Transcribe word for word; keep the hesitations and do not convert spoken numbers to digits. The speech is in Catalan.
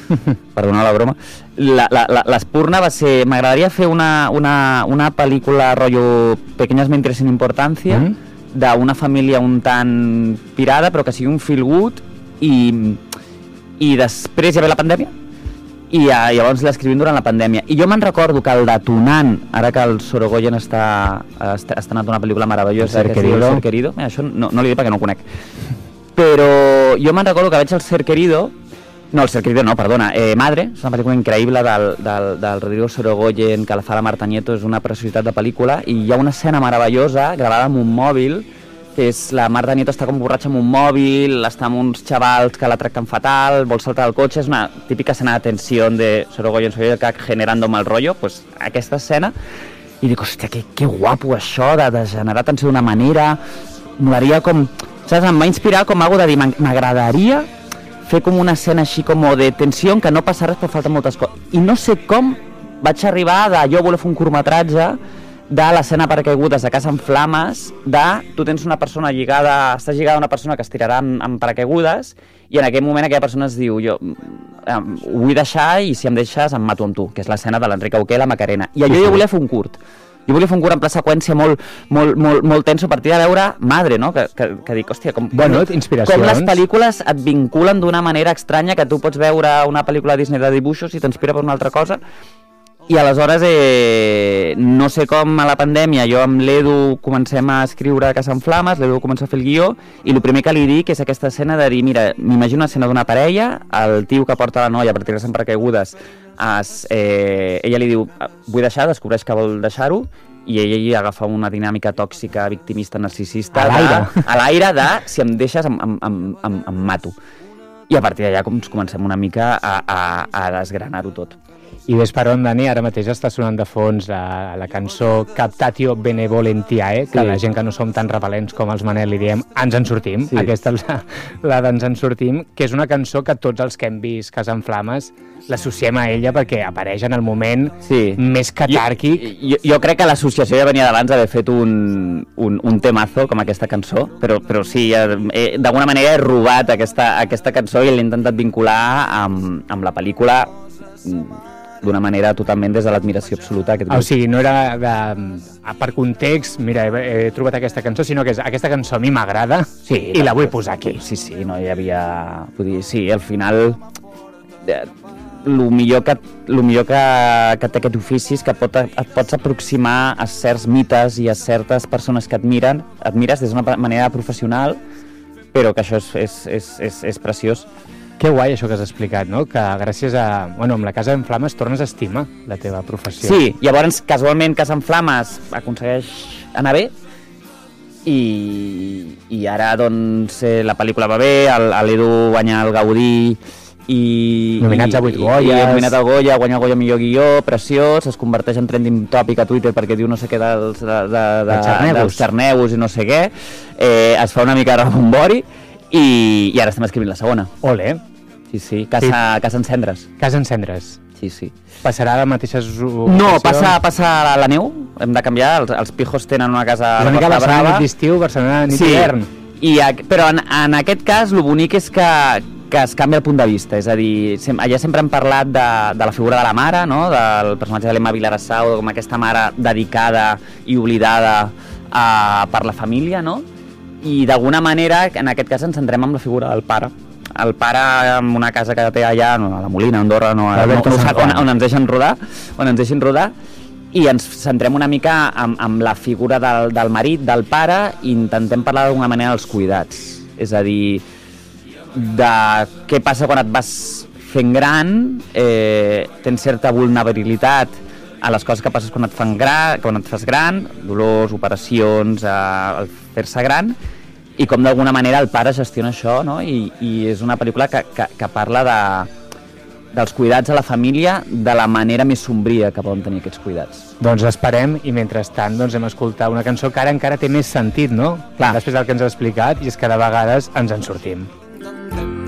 perdona la broma, l'Espurna va ser... M'agradaria fer una, una, una pel·lícula rotllo Pequeñas mentiras sin importancia, mm. d'una família un tant pirada, però que sigui un feel good, i, i després hi va haver la pandèmia, i ja, llavors l'escrivim durant la pandèmia. I jo me'n recordo que el detonant, ara que el Sorogoyen està, està estrenat una pel·lícula meravellosa, El Ser Querido, el Ser Querido. Mira, això no, no li dic perquè no ho conec. Però jo me'n recordo que veig el Ser Querido, no, el Ser Querido no, perdona, eh, Madre, és una pel·lícula increïble del, del, del Rodrigo Sorogoyen, que la fa la Marta Nieto, és una preciositat de pel·lícula, i hi ha una escena meravellosa, gravada amb un mòbil, que és la Marta Nieto està com borratxa amb un mòbil, està amb uns xavals que la tracten fatal, vol saltar del cotxe, és una típica escena de tensió de Sorogoyen, Sorogoyen generando mal rollo, pues aquesta escena, i dic, hòstia, que, que guapo això de, de generar tensió d'una manera, molaria com, saps, em va inspirar com algo de dir, m'agradaria fer com una escena així com de tensió en què no passa res però falten moltes coses, i no sé com vaig arribar de jo voler fer un curtmetratge de l'escena paracaigudes de Casa en Flames, de tu tens una persona lligada, estàs lligada a una persona que es tirarà amb, amb paracaigudes, i en aquell moment aquella persona es diu jo eh, ho vull deixar i si em deixes em mato amb tu, que és l'escena de l'Enric Auqué, la Macarena, i allò jo volia fer un curt. Jo volia fer un curt en pla seqüència molt, molt, molt, molt tenso a partir de veure Madre, no? Que, que, que dic, hòstia, com, bueno, com les pel·lícules et vinculen d'una manera estranya, que tu pots veure una pel·lícula Disney de dibuixos i t'inspira per una altra cosa. I aleshores, eh, no sé com a la pandèmia, jo amb l'Edu comencem a escriure Casa en Flames, l'Edu comença a fer el guió, i el primer que li dic és aquesta escena de dir, mira, m'imagino una escena d'una parella, el tio que porta la noia per tirar-se en paracaigudes, es, eh, ella li diu, vull deixar, descobreix que vol deixar-ho, i ella hi agafa una dinàmica tòxica, victimista, narcisista, a l'aire, de, a l'aire de, si em deixes, em, em, em, em, em mato. I a partir d'allà comencem una mica a, a, a desgranar-ho tot. I ves per on, Dani, ara mateix està sonant de fons la, la cançó Captatio Benevolentiae, que sí. La gent que no som tan repel·lents com els Manel li diem ens en sortim, sí. Aquesta és la, la d'ens en sortim, que és una cançó que tots els que hem vist Casa en Flames l'associem a ella perquè apareix en el moment sí. Més catàrquic. Jo, jo, jo crec que l'associació ja venia d'abans d'haver fet un, un, un temazo com aquesta cançó, però, però sí, eh, d'alguna manera he robat aquesta, aquesta cançó i l'he intentat vincular amb, amb la pel·lícula d'una manera totalment des de l'admiració absoluta. O sigui, no era de, per context, mira, he, he trobat aquesta cançó, sinó que és, aquesta cançó a mi m'agrada sí, i la vull posar aquí. Sí, sí, no hi havia... Vull dir, sí, al final... El millor, que, lo millor que, que té aquest ofici és que pot, et pots aproximar a certs mites i a certes persones que admiren, admires des d'una manera professional, però que això és, és, és, és, és preciós. Que guai això que has explicat, no? Que gràcies a... Bueno, amb la Casa en Flames tornes a estimar la teva professió. Sí, llavors casualment Casa en Flames aconsegueix anar bé i, i ara doncs la pel·lícula va bé, l'Edu guanya el Gaudí i... Nominats a vuit Goyes. I nominat al Goya, guanya el Goya millor guió, preciós, es converteix en trending tòpic a Twitter perquè diu no sé què dels, de, de, de, dels xarneus i no sé què, eh, es fa una mica de rebombori. I, i ara estem escrivint la segona. Ole. Sí, sí, Casa, sí. Casa en cendres. Casa en cendres. Sí, sí. Passarà la mateixa ubicació? No, passa, passa a la neu, hem de canviar, els, els pijos tenen una casa a la Costa Brava. Barcelona nit d'estiu, Barcelona nit sí. d'hivern. I, però en, en aquest cas, el bonic és que, que es canvia el punt de vista, és a dir, sem allà sempre hem parlat de, de la figura de la mare, no? Del personatge de l'Emma Vilarassau, com aquesta mare dedicada i oblidada a, per la família, no? I d'alguna manera, en aquest cas, ens centrem en la figura del pare. El pare amb una casa que té allà, no, a la Molina, a Andorra, no, no, no, on, on ens deixen rodar, on ens deixen rodar, i ens centrem una mica amb, amb la figura del, del marit, del pare, i intentem parlar d'alguna manera dels cuidats. És a dir, de què passa quan et vas fent gran, eh, tens certa vulnerabilitat a les coses que passes quan et, fan gran, quan et fas gran, dolors, operacions, eh, el fer-se gran, i com d'alguna manera el pare gestiona això, no? I, i és una pel·lícula que, que, que parla de, dels cuidats a la família de la manera més sombria que poden tenir aquests cuidats. Doncs esperem, i mentrestant doncs, hem escoltat una cançó que ara encara té més sentit, no? Clar. Després del que ens ha explicat, i és que de vegades ens en sortim.